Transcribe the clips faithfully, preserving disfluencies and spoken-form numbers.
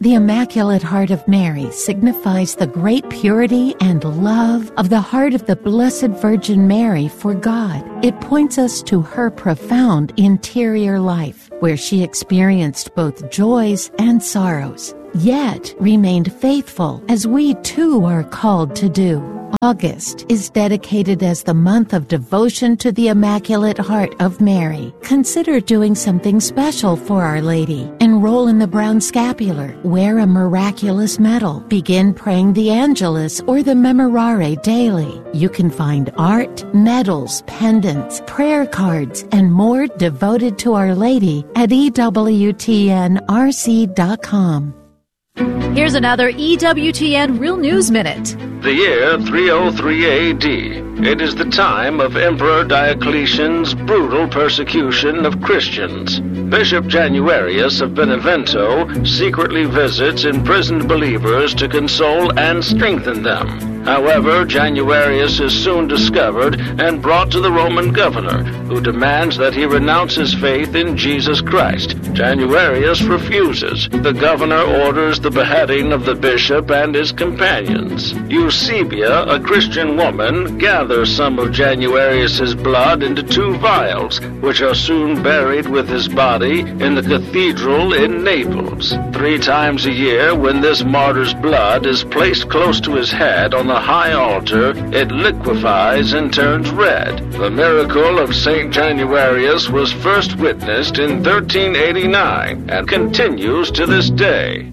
The Immaculate Heart of Mary signifies the great purity and love of the heart of the Blessed Virgin Mary for God. It points us to her profound interior life, where she experienced both joys and sorrows, yet remained faithful, as we too are called to do. August is dedicated as the month of devotion to the Immaculate Heart of Mary. Consider doing something special for Our Lady. Enroll in the Brown Scapular. Wear a miraculous medal. Begin praying the Angelus or the Memorare daily. You can find art, medals, pendants, prayer cards, and more devoted to Our Lady at E W T N R C dot com. Here's another E W T N Real News Minute. The year three oh three A D. It is the time of Emperor Diocletian's brutal persecution of Christians. Bishop Januarius of Benevento secretly visits imprisoned believers to console and strengthen them. However, Januarius is soon discovered and brought to the Roman governor, who demands that he renounce his faith in Jesus Christ. Januarius refuses. The governor orders the beheading of the bishop and his companions. Eusebia, a Christian woman, gathers some of Januarius's blood into two vials, which are soon buried with his body in the cathedral in Naples. Three times a year, when this martyr's blood is placed close to his head on the high altar, it liquefies and turns red. The miracle of Saint Januarius was first witnessed in thirteen eighty-nine and continues to this day.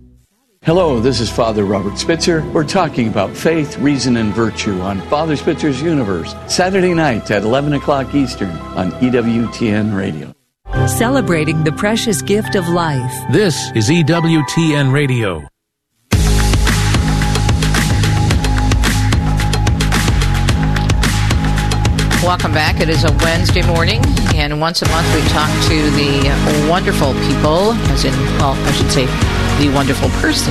Hello, this is Father Robert Spitzer. We're talking about faith, reason, and virtue on Father Spitzer's Universe, Saturday night at eleven o'clock Eastern on E W T N Radio. Celebrating the precious gift of life. This is E W T N Radio. Welcome back. It is a Wednesday morning, and once a month we talk to the wonderful people, as in, well, I should say, the wonderful person,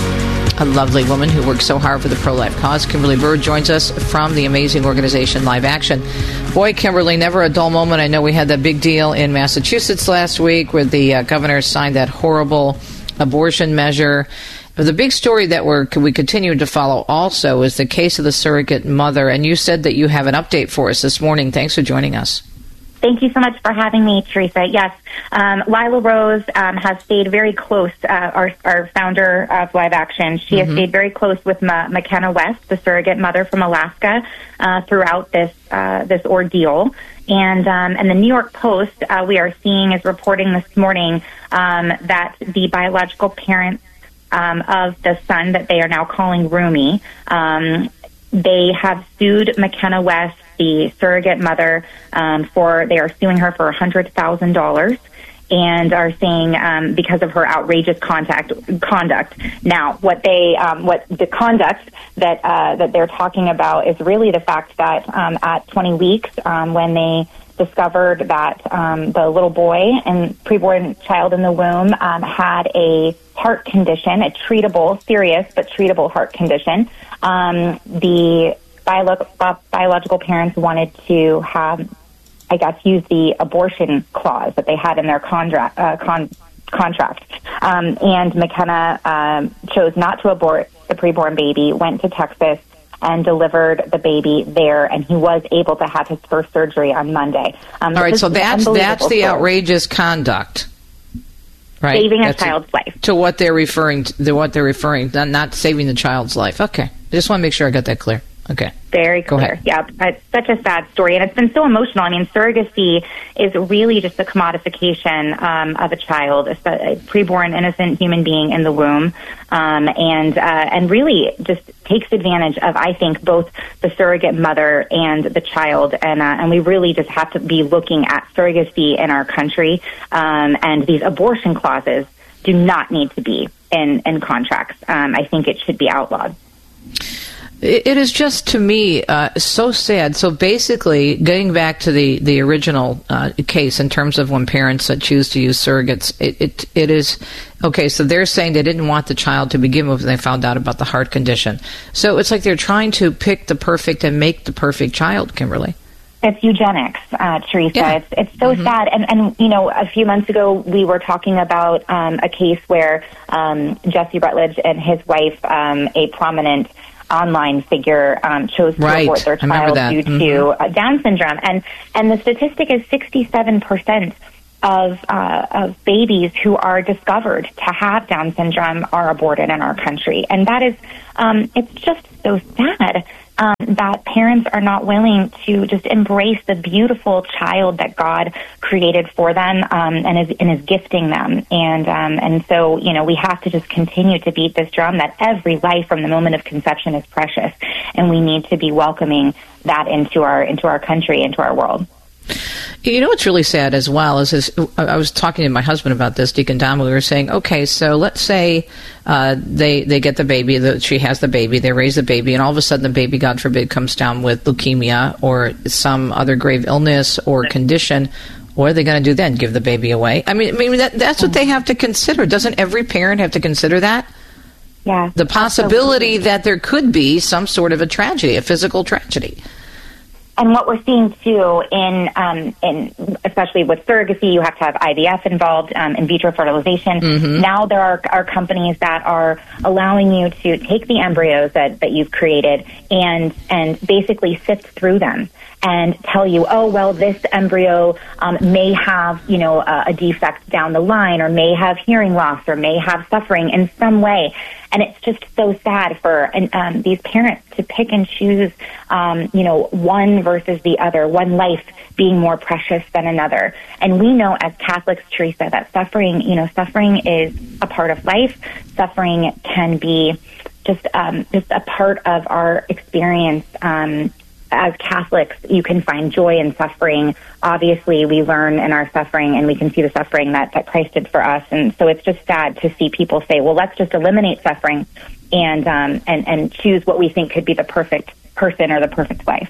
a lovely woman who works so hard for the pro-life cause. Kimberly Bird joins us from the amazing organization Live Action. Boy, Kimberly, never a dull moment. I know we had that big deal in Massachusetts last week where the uh, governor signed that horrible abortion measure. The big story that we're, we continue to follow also is the case of the surrogate mother, and you said that you have an update for us this morning. Thanks for joining us. Thank you so much for having me, Teresa. Yes, um, Lila Rose um, has stayed very close, uh, our, our founder of Live Action. She mm-hmm. has stayed very close with Ma- McKenna West, the surrogate mother from Alaska, uh, throughout this uh, this ordeal. And um, and the New York Post, uh, we are seeing, is reporting this morning um, that the biological parents Um, of the son that they are now calling Rumi. Um, they have sued McKenna West, the surrogate mother, um, for, they are suing her for one hundred thousand dollars and are saying um, because of her outrageous contact, conduct. Now, what they, um, what the conduct that uh, that they're talking about is really the fact that um, at twenty weeks, um, when they discovered that um, the little boy and preborn child in the womb um, had a heart condition, a treatable, serious but treatable heart condition. Um, the biolo- uh, biological parents wanted to have, I guess, use the abortion clause that they had in their contract. Uh, con- contract. Um, and McKenna um, chose not to abort the preborn baby, went to Texas, and delivered the baby there, and he was able to have his first surgery on Monday. Um, All right, so that's that's the story. Outrageous conduct, right? Saving that's a child's a, life. To what they're referring to, to what they're referring, not, not saving the child's life. Okay, I just want to make sure I got that clear. Okay. Very clear. Yeah, it's such a sad story, and it's been so emotional. I mean, surrogacy is really just a commodification um, of a child, a, a preborn, innocent human being in the womb, um, and uh, and really just takes advantage of, I think, both the surrogate mother and the child, and uh, and we really just have to be looking at surrogacy in our country, um, and these abortion clauses do not need to be in in contracts. Um, I think it should be outlawed. It is just, to me, uh, so sad. So basically, getting back to the, the original uh, case in terms of when parents uh, choose to use surrogates, it, it it is, okay, so they're saying they didn't want the child to begin with when they found out about the heart condition. So it's like they're trying to pick the perfect and make the perfect child, Kimberly. It's eugenics, uh, Teresa. Yeah. It's it's so mm-hmm. sad. And, and, you know, a few months ago, we were talking about um, a case where um, Jesse Rutledge and his wife, um, a prominent online figure, um, chose to right. abort their child due mm-hmm. to uh, Down syndrome. And, and the statistic is sixty-seven percent of, uh, of babies who are discovered to have Down syndrome are aborted in our country. And that is, um, it's just so sad. Um, that parents are not willing to just embrace the beautiful child that God created for them um, and is and is gifting them. And um, and so, you know, we have to just continue to beat this drum that every life from the moment of conception is precious, and we need to be welcoming that into our into our country, into our world. You know what's really sad as well is, is I was talking to my husband about this, Deacon Dom. We were saying, okay, so let's say uh, they they get the baby, the, she has the baby, they raise the baby, and all of a sudden the baby, God forbid, comes down with leukemia or some other grave illness or condition. What are they going to do then? Give the baby away? I mean, I mean that, that's what they have to consider. Doesn't every parent have to consider that? Yeah. The possibility absolutely. That there could be some sort of a tragedy, a physical tragedy. And what we're seeing too, in um, in especially with surrogacy, you have to have I V F involved, um, in vitro fertilization. Mm-hmm. Now there are, are companies that are allowing you to take the embryos that, that you've created and and basically sift through them and tell you, oh, well, this embryo um, may have, you know, a, a defect down the line, or may have hearing loss, or may have suffering in some way. And it's just so sad for um, these parents to pick and choose, um, you know, one versus the other, one life being more precious than another. And we know as Catholics, Teresa, that suffering, you know, suffering is a part of life. Suffering can be just um, just a part of our experience. Um, as Catholics, you can find joy in suffering. Obviously, we learn in our suffering, and we can see the suffering that, that Christ did for us. And so it's just sad to see people say, well, let's just eliminate suffering and um, and, and choose what we think could be the perfect person or the perfect life.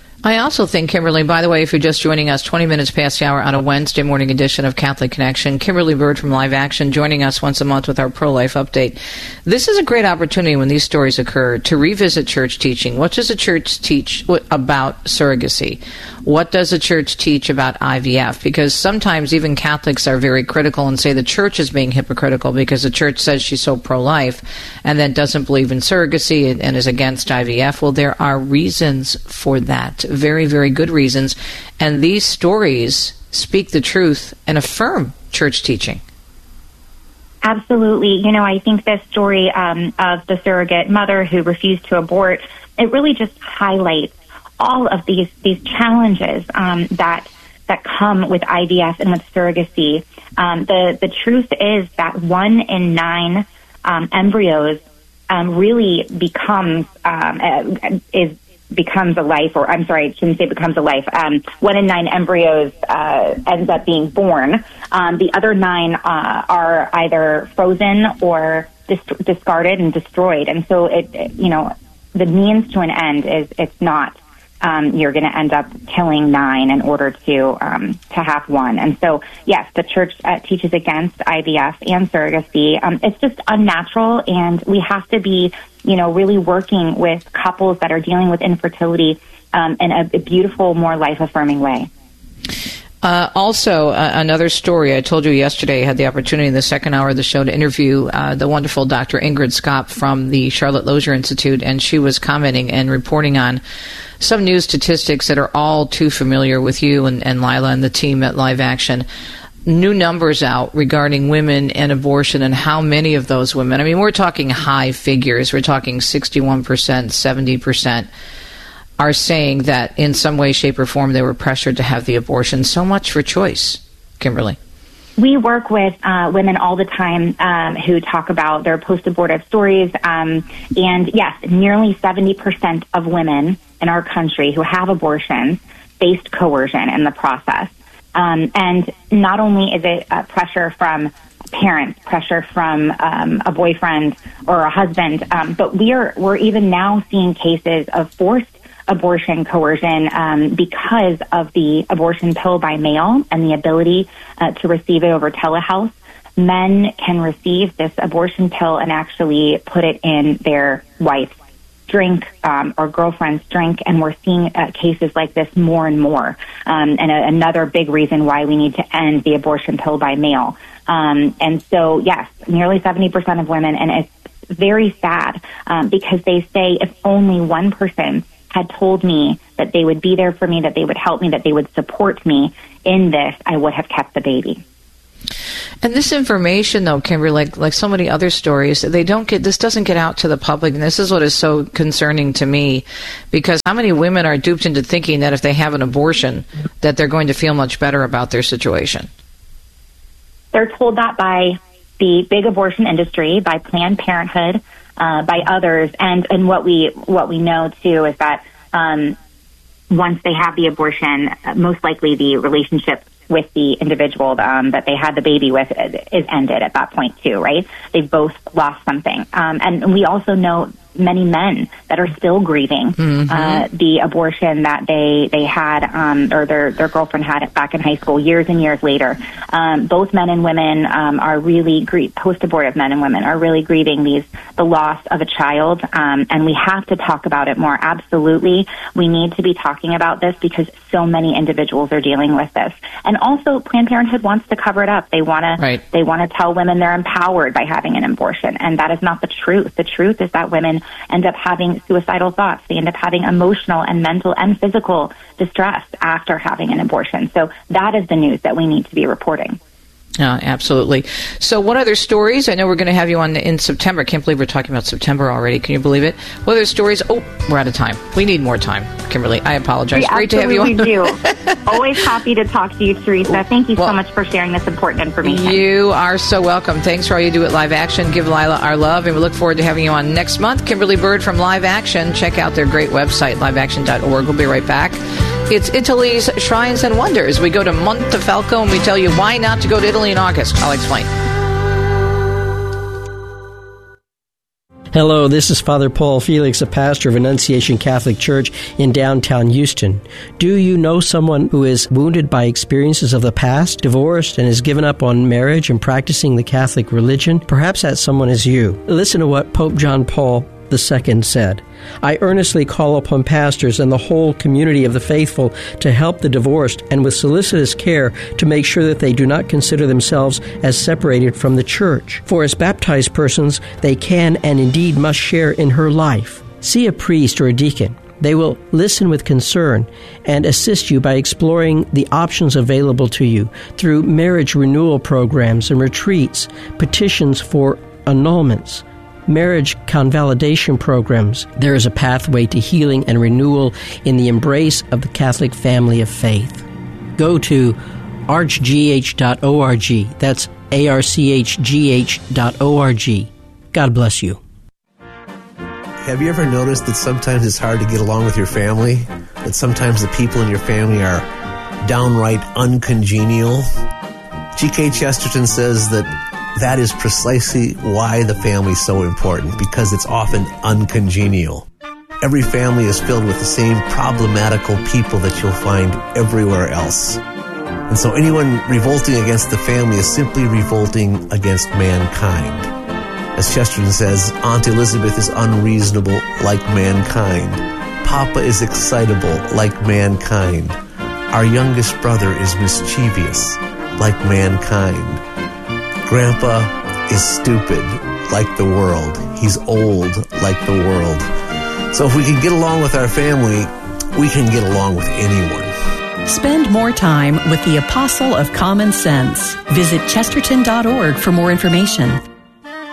I also think, Kimberly, by the way, if you're just joining us, twenty minutes past the hour on a Wednesday morning edition of Catholic Connection, Kimberly Bird from Live Action joining us once a month with our pro-life update. This is a great opportunity when these stories occur to revisit church teaching. What does the church teach about surrogacy? What does the church teach about I V F? Because sometimes even Catholics are very critical and say the church is being hypocritical because the church says she's so pro-life and then doesn't believe in surrogacy and, and is against I V F. Well, there are reasons for that. Very, very good reasons. And these stories speak the truth and affirm church teaching. Absolutely. You know, I think this story um, of the surrogate mother who refused to abort, it really just highlights all of these these challenges um, that that come with I V F and with surrogacy. Um, the the truth is that one in nine um, embryos um, really becomes um, uh, is becomes a life, or I'm sorry, I shouldn't say becomes a life. Um, one in nine embryos uh, ends up being born. Um, the other nine uh, are either frozen or dis- discarded and destroyed. And so, it, it, you know, the means to an end is it's not. Um, you're going to end up killing nine in order to um, to have one. And so, yes, the church uh, teaches against I V F and surrogacy. Um, it's just unnatural, and we have to be, you know, really working with couples that are dealing with infertility um, in a, a beautiful, more life-affirming way. Uh, also, uh, another story. I told you yesterday I had the opportunity in the second hour of the show to interview uh, the wonderful Doctor Ingrid Skop from the Charlotte Lozier Institute, and she was commenting and reporting on some news statistics that are all too familiar with you and, and Lila and the team at Live Action. New numbers out regarding women and abortion and how many of those women, I mean, we're talking high figures. We're talking sixty-one percent, seventy percent. Are saying that in some way, shape, or form they were pressured to have the abortion. So much for choice, Kimberly. We work with uh, women all the time um, who talk about their post-abortive stories. Um, and yes, nearly seventy percent of women in our country who have abortions faced coercion in the process. Um, and not only is it uh, pressure from parents, pressure from um, a boyfriend or a husband, um, but we are, we're even now seeing cases of forced abortion coercion um, because of the abortion pill by mail and the ability uh, to receive it over telehealth. Men can receive this abortion pill and actually put it in their wife's drink um, or girlfriends drink, and we're seeing uh, cases like this more and more. Um, and a, another big reason why we need to end the abortion pill by mail. Um, and so, yes, nearly seventy percent of women, and it's very sad um, because they say if only one person had told me that they would be there for me, that they would help me, that they would support me in this, I would have kept the baby. And this information, though, Kimberly, like like so many other stories, they don't get this doesn't get out to the public, and this is what is so concerning to me, because how many women are duped into thinking that if they have an abortion, that they're going to feel much better about their situation? They're told that by the big abortion industry, by Planned Parenthood, uh, by others, and and what we what we know too is that um, once they have the abortion, most likely the relationship with the individual um, that they had the baby with is ended at that point too, right? They've both lost something. Um, and we also know many men that are still grieving mm-hmm. uh, the abortion that they they had um, or their, their girlfriend had back in high school years and years later. Um, both men and women um, are really, grie- post-abortive men and women are really grieving these the loss of a child, um, and we have to talk about it more. Absolutely. We need to be talking about this because so many individuals are dealing with this. And also, Planned Parenthood wants to cover it up. They want right. to they want to tell women they're empowered by having an abortion, and that is not the truth. The truth is that women end up having suicidal thoughts. They end up having emotional and mental and physical distress after having an abortion. So that is the news that we need to be reporting. Uh, absolutely. So what other stories? I know we're going to have you on in September. I can't believe we're talking about September already. Can you believe it? What other stories? Oh, we're out of time. We need more time, Kimberly. I apologize. We Great to have you on. We do. Always happy to talk to you, Teresa. Thank you well, so much for sharing this important information. You are so welcome. Thanks for all you do at Live Action. Give Lila our love, and we look forward to having you on next month. Kimberly Bird from Live Action. Check out their great website, live action dot org. We'll be right back. It's Italy's Shrines and Wonders. We go to Montefalco and we tell you why not to go to Italy in August. I'll explain. Hello, this is Father Paul Felix, a pastor of Annunciation Catholic Church in downtown Houston. Do you know someone who is wounded by experiences of the past, divorced, and has given up on marriage and practicing the Catholic religion? Perhaps that someone is you. Listen to what Pope John Paul the Second said. I earnestly call upon pastors and the whole community of the faithful to help the divorced and with solicitous care to make sure that they do not consider themselves as separated from the Church. For as baptized persons, they can and indeed must share in her life. See a priest or a deacon. They will listen with concern and assist you by exploring the options available to you through marriage renewal programs and retreats, petitions for annulments, marriage convalidation programs. There is a pathway to healing and renewal in the embrace of the Catholic family of faith. Go to arch g h dot org. That's A R C H G H dot org. God bless you. Have you ever noticed that sometimes it's hard to get along with your family? That sometimes the people in your family are downright uncongenial? G K Chesterton says that that is precisely why the family is so important, because it's often uncongenial. Every family is filled with the same problematical people that you'll find everywhere else. And so anyone revolting against the family is simply revolting against mankind. As Chesterton says, Aunt Elizabeth is unreasonable like mankind. Papa is excitable like mankind. Our youngest brother is mischievous like mankind. Grandpa is stupid like the world. He's old like the world. So if we can get along with our family, we can get along with anyone. Spend more time with the Apostle of Common Sense. Visit chesterton dot org for more information.